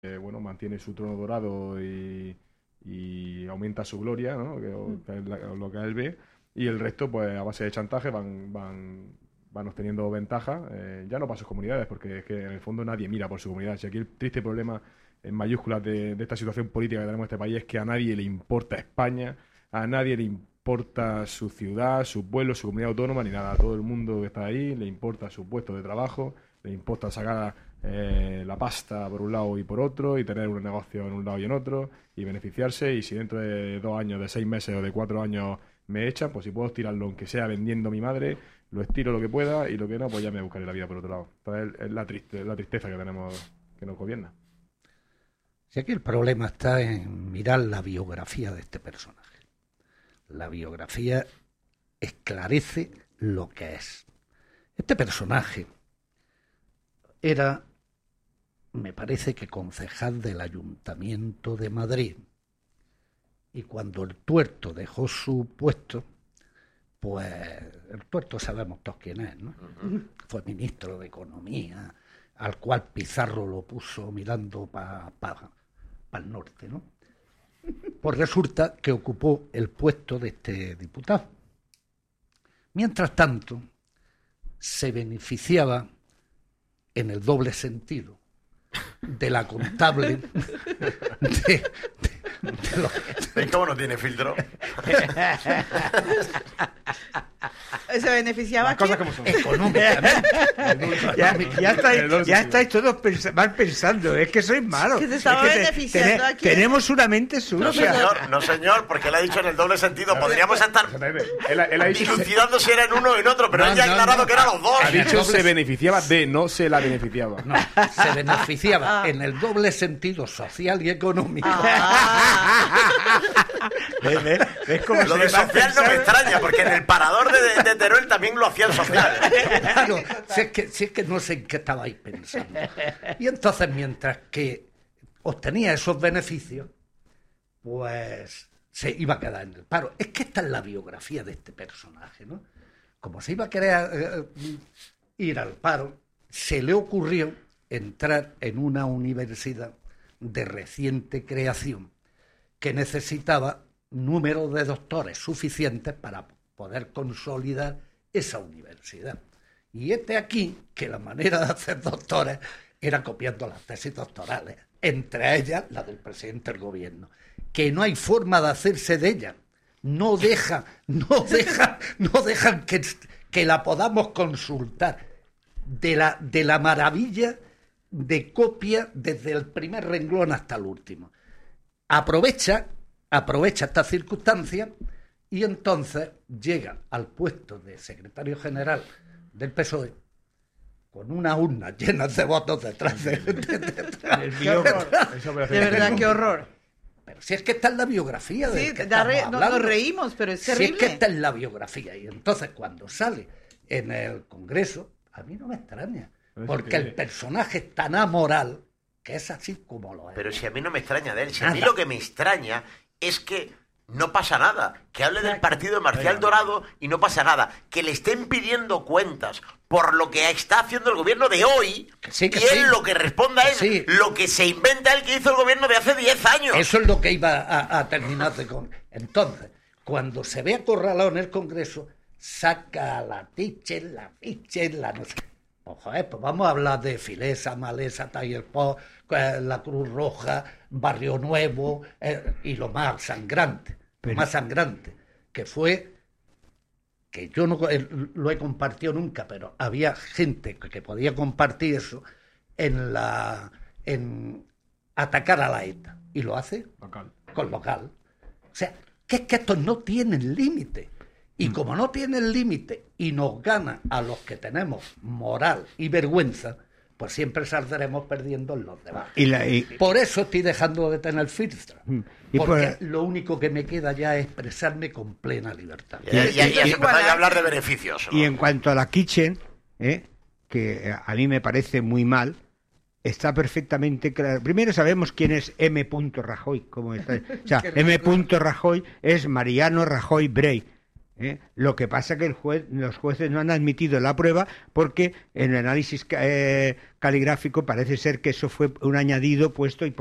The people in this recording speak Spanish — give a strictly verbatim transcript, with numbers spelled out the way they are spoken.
eh, bueno, mantiene su trono dorado y, y aumenta su gloria, ¿no? Que, que es la, lo que él ve, y el resto, pues a base de chantaje, van, van, van obteniendo ventaja, eh, ya no para sus comunidades, porque es que en el fondo nadie mira por su comunidad. Si aquí el triste problema en mayúsculas de, de esta situación política que tenemos en este país es que a nadie le importa España, a nadie le importa su ciudad, su pueblo, su comunidad autónoma, ni nada. A todo el mundo que está ahí le importa su puesto de trabajo, le importa sacar eh, la pasta por un lado y por otro, y tener un negocio en un lado y en otro, y beneficiarse. Y si dentro de dos años, de seis meses o de cuatro años me echan, pues si puedo estirarlo, aunque sea vendiendo a mi madre, lo estiro lo que pueda, y lo que no, pues ya me buscaré la vida por otro lado. Entonces es la, triste, la tristeza que tenemos, que nos gobierna. Si aquí el problema está en mirar la biografía de este personaje. La biografía esclarece lo que es. Este personaje era, me parece que concejal del Ayuntamiento de Madrid, y cuando el Tuerto dejó su puesto, pues el Tuerto sabemos todos quién es, ¿no? Uh-huh. Fue ministro de Economía, al cual Pizarro lo puso mirando para pa, pa el norte, ¿no? Pues resulta que ocupó el puesto de este diputado. Mientras tanto, se beneficiaba en el doble sentido de la contable de, de, de lo... ¿Ves cómo no tiene filtro? ¿Se beneficiaba cosas como son? Económicamente. ya, ya, estáis, ya estáis todos pens- mal pensando, es que sois malos. Que se estaba es que beneficiando te, aquí. Tenemos una mente sucia. No señor, no señor, porque él ha dicho en el doble sentido. Podríamos estar él, él ha dicho dilucidando si era en uno o en otro, pero no, él ya ha aclarado no, no. que eran los dos. Ha dicho doble... se beneficiaba de, no se la beneficiaba. No, se beneficiaba en el doble sentido social y económico. Ah. ¿Ves, ves? ¿Ves cómo lo de social no me extraña, porque en el parador de, de Teruel también lo hacían social. Claro, si es, que, si es que no sé en qué estabais pensando. Y entonces, mientras que obtenía esos beneficios, pues se iba a quedar en el paro. Es que esta es la biografía de este personaje, ¿no? Como se iba a querer eh, ir al paro, se le ocurrió entrar en una universidad de reciente creación que necesitaba número de doctores suficientes para poder consolidar esa universidad. Y este aquí, que la manera de hacer doctores era copiando las tesis doctorales, entre ellas la del presidente del gobierno, que no hay forma de hacerse de ella. No deja, no deja, no dejan que, que la podamos consultar. De la, de la maravilla de copia desde el primer renglón hasta el último. Aprovecha, aprovecha esta circunstancia y entonces llega al puesto de secretario general del P S O E con unas urnas llenas de votos detrás de... de, de, de, de, ¡Qué horror! De verdad, qué horror. Pero si es que esta es la biografía de sí, que da re, estamos no, hablando. Nos reímos, pero es terrible. Si es que esta es la biografía. Y entonces cuando sale en el Congreso, a mí no me extraña. Porque el personaje es tan amoral que es así como lo es. Pero si a mí no me extraña de él, si a mí lo que me extraña es que no pasa nada, que hable del partido de Marcial Dorado y no pasa nada, que le estén pidiendo cuentas por lo que está haciendo el gobierno de hoy, que sí, que y él sí. lo que responda es sí. lo que se inventa él que hizo el gobierno de hace diez años. Eso es lo que iba a, a terminar de con. Entonces, cuando se ve acorralado en el Congreso, saca la Teacher, la Fischer, la no sé. Pues, joder, pues vamos a hablar de Filesa, Malesa, Taller Po, eh, la Cruz Roja, Barrio Nuevo, eh, y lo más sangrante, Pero... lo más sangrante, que fue, que yo no eh, lo he compartido nunca, pero había gente que, que podía compartir eso, en la en atacar a la ETA, y lo hace local. con local. O sea, que es que estos no tienen límite. Y como no tiene el límite y nos gana a los que tenemos moral y vergüenza, pues siempre saldremos perdiendo en los debates. Y la, y... Por eso estoy dejando de tener filtro. Y porque por... lo único que me queda ya es expresarme con plena libertad. Y, y, y, y, y empezar a hablar de beneficios, ¿no? Y en cuanto a la Kitchen, ¿eh? que a mí me parece muy mal, está perfectamente claro. Primero sabemos quién es M. Rajoy. Como está. O sea, M. Rajoy es Mariano Rajoy Brey. ¿eh? Lo que pasa que el juez, los jueces no han admitido la prueba porque en el análisis eh, caligráfico parece ser que eso fue un añadido puesto y